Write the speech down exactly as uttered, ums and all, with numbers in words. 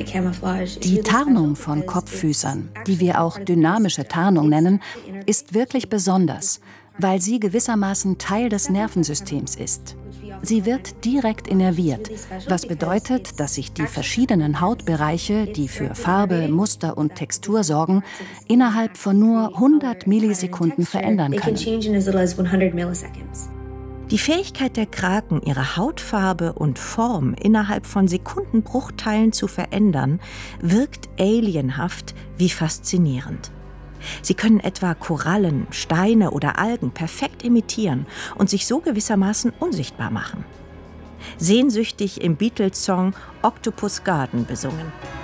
Die Tarnung von Kopffüßern, die wir auch dynamische Tarnung nennen, ist wirklich besonders, weil sie gewissermaßen Teil des Nervensystems ist. Sie wird direkt innerviert, was bedeutet, dass sich die verschiedenen Hautbereiche, die für Farbe, Muster und Textur sorgen, innerhalb von nur hundert Millisekunden verändern können. Die Fähigkeit der Kraken, ihre Hautfarbe und Form innerhalb von Sekundenbruchteilen zu verändern, wirkt alienhaft wie faszinierend. Sie können etwa Korallen, Steine oder Algen perfekt imitieren und sich so gewissermaßen unsichtbar machen. Sehnsüchtig im Beatles-Song Octopus Garden besungen.